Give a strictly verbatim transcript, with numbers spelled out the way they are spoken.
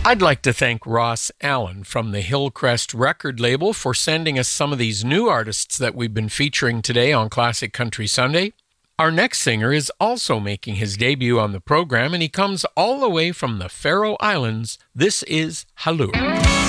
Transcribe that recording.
I'd like to thank Ross Allen from the Hillcrest record label for sending us some of these new artists that we've been featuring today on Classic Country Sunday. Our next singer is also making his debut on the program, and he comes all the way from the Faroe Islands. This is Hallur.